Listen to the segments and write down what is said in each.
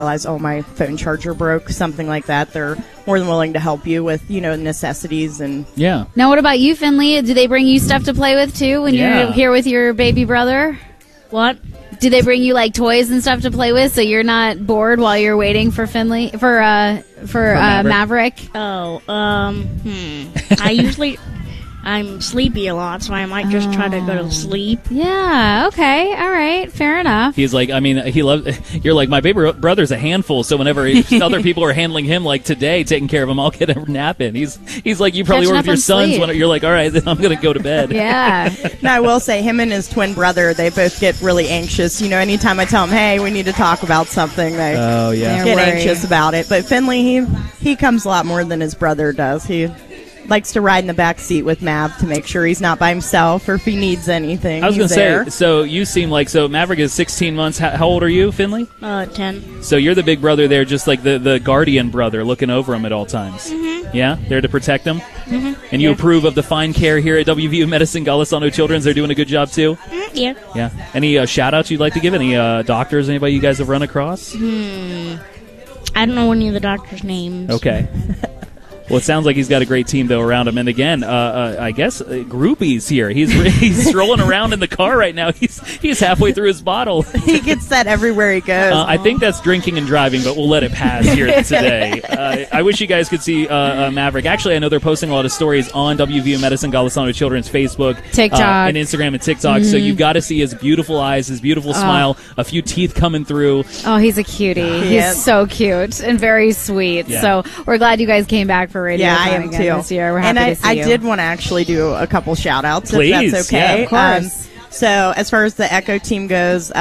realize, oh, my phone charger broke, something like that, they're more than willing to help you with, necessities. And yeah. Now, what about you, Finley? Do they bring you stuff to play with, too, when you're here with your baby brother? What? Do they bring you, like, toys and stuff to play with so you're not bored while you're waiting for Finley, for Maverick? Oh, I'm sleepy a lot, so I might just try to go to sleep. Yeah, okay, all right, fair enough. He's like, you're like, my baby brother's a handful, so whenever other people are handling him, like today, taking care of him, I'll get a nap in. He's like, you probably were with your sons when you're like, all right, then I'm going to go to bed. Yeah. Now, I will say, him and his twin brother, they both get really anxious. Anytime I tell them, hey, we need to talk about something, they get anxious about it. But Finley, he comes a lot more than his brother does. He likes to ride in the back seat with Mav to make sure he's not by himself, or if he needs anything. I was going to say, so you seem like, Maverick is 16 months. How old are you, Finley? 10. So you're the big brother there, just like the guardian brother, looking over him at all times. Mm-hmm. Yeah? There to protect him? Mm-hmm. And you approve of the fine care here at WVU Medicine Golisano Children's? They're doing a good job, too? Mm-hmm. Yeah. Yeah. Any shout-outs you'd like to give? Any doctors, anybody you guys have run across? I don't know any of the doctors' names. Okay. Well, it sounds like he's got a great team, though, around him. And again, I guess groupies here. He's strolling around in the car right now. He's halfway through his bottle. He gets that everywhere he goes. I think that's drinking and driving, but we'll let it pass here today. I wish you guys could see Maverick. Actually, I know they're posting a lot of stories on WVU Medicine Golisano Children's Facebook, TikTok, and Instagram and TikTok. So you've got to see his beautiful eyes, his beautiful smile, a few teeth coming through. Oh, he's a cutie. He's so cute and very sweet. Yeah. So we're glad you guys came back for Radio I am too. This year. We're happy to see you. I did want to actually do a couple shout outs, Please, if that's okay. Yeah, of course. So as far as the Echo team goes,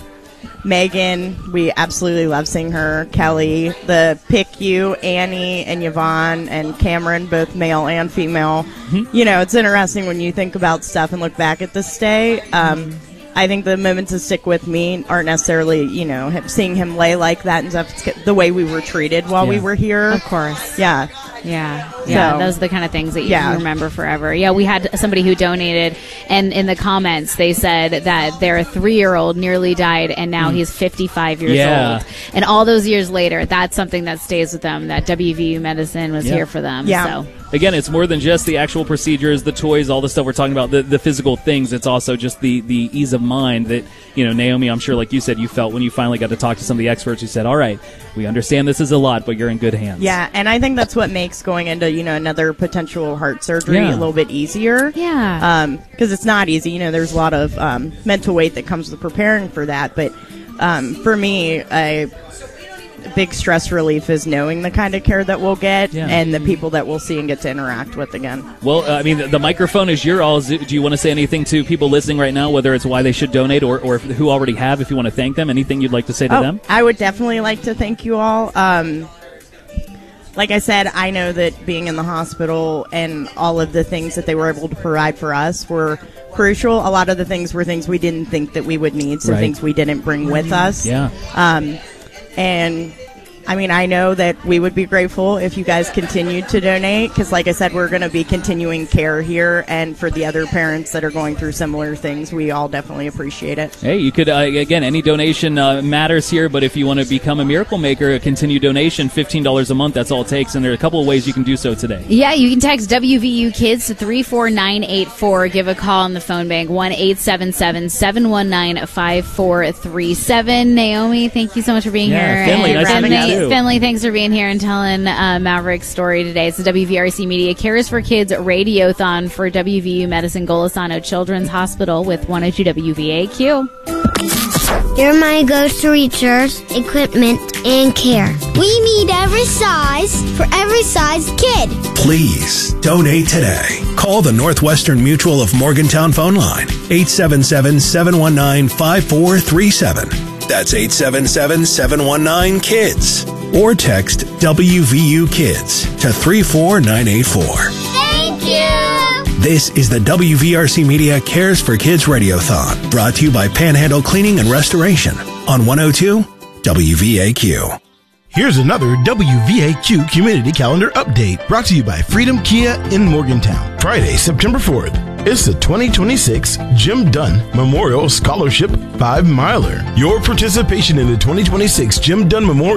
Megan, we absolutely love seeing her. Kelly, the PICU, Annie and Yvonne and Cameron, both male and female. Mm-hmm. It's interesting when you think about stuff and look back at this day. I think the moments that stick with me aren't necessarily, seeing him lay like that and stuff. It's the way we were treated while we were here. Of course. Yeah. Those are the kind of things that you remember forever. Yeah, we had somebody who donated, and in the comments they said that their 3-year-old nearly died, and now he's 55 years old. And all those years later, that's something that stays with them, that WVU Medicine was here for them. Yeah. So. Again, it's more than just the actual procedures, the toys, all the stuff we're talking about, the physical things. It's also just the ease of mind that, Naomi, I'm sure, like you said, you felt when you finally got to talk to some of the experts who said, all right, we understand this is a lot, but you're in good hands. Yeah, and I think that's what makes going into, another potential heart surgery a little bit easier. Yeah. Because it's not easy. There's a lot of mental weight that comes with preparing for that. But for me, a big stress relief is knowing the kind of care that we'll get and the people that we'll see and get to interact with again. Well, the microphone is your all. Do you want to say anything to people listening right now, whether it's why they should donate or who already have, if you want to thank them? Anything you'd like to say to them? I would definitely like to thank you all. Like I said, I know that being in the hospital and all of the things that they were able to provide for us were crucial. A lot of the things were things we didn't think that we would need, so things we didn't bring with us. Yeah. And I know that we would be grateful if you guys continued to donate, because like I said, we're going to be continuing care here, and for the other parents that are going through similar things, we all definitely appreciate it. Hey, you could, again, any donation matters here, but if you want to become a Miracle Maker, a continued donation, $15 a month, that's all it takes, and there are a couple of ways you can do so today. Yeah, you can text WVU Kids to 34984, give a call on the phone bank, 1-877-719-5437. Naomi, thank you so much for being here. Finley, nice to meet you too. Finley, thanks for being here and telling Maverick's story today. It's the WVRC Media Cares for Kids Radiothon for WVU Medicine Golisano Children's Hospital with 102 WVAQ. You're my go-to research, equipment, and care. We need every size for every size kid. Please donate today. Call the Northwestern Mutual of Morgantown phone line, 877-719-5437. That's 877-719-KIDS. Or text WVU Kids to 34984. Thank you! This is the WVRC Media Cares for Kids Radiothon, brought to you by Panhandle Cleaning and Restoration on 102 WVAQ. Here's another WVAQ Community Calendar Update, brought to you by Freedom Kia in Morgantown. Friday, September 4th. It's the 2026 Jim Dunn Memorial Scholarship 5 Miler. Your participation in the 2026 Jim Dunn Memorial